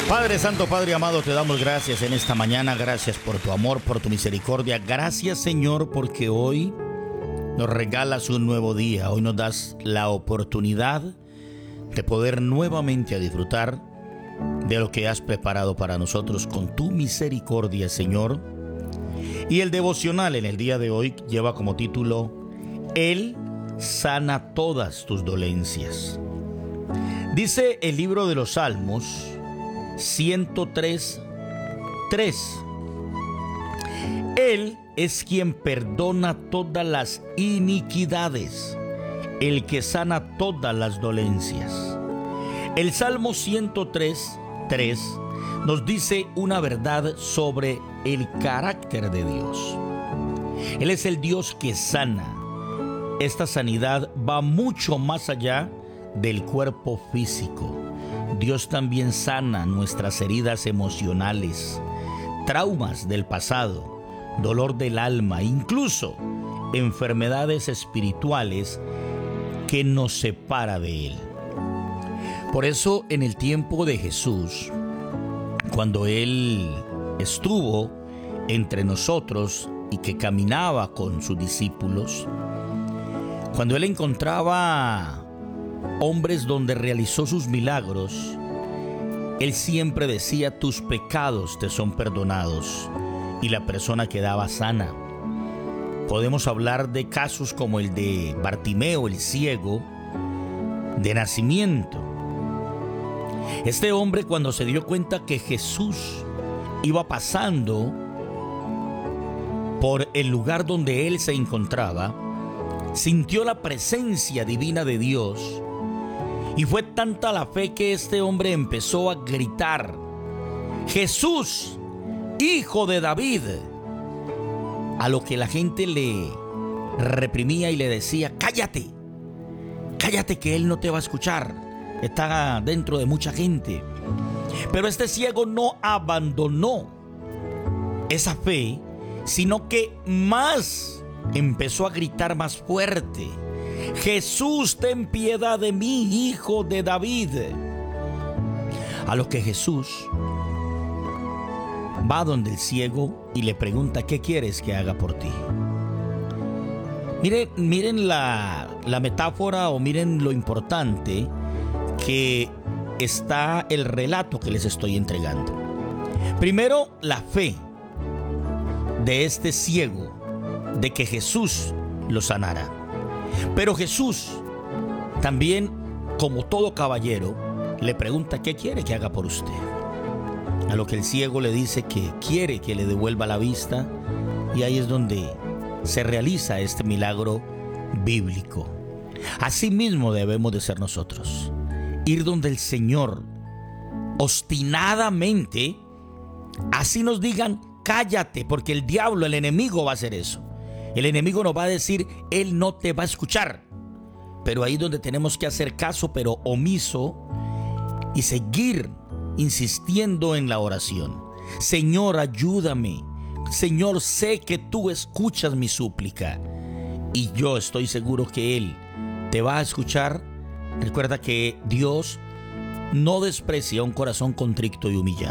Padre Santo, Padre amado, te damos gracias en esta mañana. Gracias por tu amor, por tu misericordia. Gracias, Señor, porque hoy nos regalas un nuevo día. Hoy nos das la oportunidad de poder nuevamente disfrutar de lo que has preparado para nosotros con tu misericordia, Señor. Y el devocional en el día de hoy lleva como título: Él sana todas tus dolencias. Dice el libro de los Salmos 103:3. Él es quien perdona todas las iniquidades, el que sana todas las dolencias. El Salmo 103:3 nos dice una verdad sobre el carácter de Dios. Él es el Dios que sana. Esta sanidad va mucho más allá del cuerpo físico. Dios también sana nuestras heridas emocionales, traumas del pasado, dolor del alma, incluso enfermedades espirituales que nos separa de Él. Por eso, en el tiempo de Jesús, cuando Él estuvo entre nosotros y que caminaba con sus discípulos, cuando Él encontraba hombres donde realizó sus milagros, Él siempre decía: tus pecados te son perdonados, y la persona quedaba sana. Podemos hablar de casos como el de Bartimeo, el ciego de nacimiento. Este hombre, cuando se dio cuenta que Jesús iba pasando por el lugar donde él se encontraba, sintió la presencia divina de Dios, y fue tanta la fe que este hombre empezó a gritar: Jesús, Hijo de David. A lo que la gente le reprimía y le decía: cállate, cállate, que él no te va a escuchar, está dentro de mucha gente. Pero este ciego no abandonó esa fe, sino que más empezó a gritar más fuerte: Jesús, ten piedad de mí, Hijo de David. A lo que Jesús va donde el ciego y le pregunta: ¿qué quieres que haga por ti? Miren la metáfora, o miren lo importante que está el relato que les estoy entregando. Primero, la fe de este ciego de que Jesús lo sanara. Pero Jesús también, como todo caballero, le pregunta: ¿qué quiere que haga por usted? A lo que el ciego le dice que quiere que le devuelva la vista, y ahí es donde se realiza este milagro bíblico. Así mismo debemos de ser nosotros: ir donde el Señor obstinadamente, así nos digan cállate, porque el diablo, el enemigo, va a hacer eso. El enemigo nos va a decir: él no te va a escuchar. Pero ahí es donde tenemos que hacer caso, pero omiso, y seguir insistiendo en la oración. Señor, ayúdame. Señor, sé que tú escuchas mi súplica, y yo estoy seguro que Él te va a escuchar. Recuerda que Dios no desprecia un corazón contrito y humillado.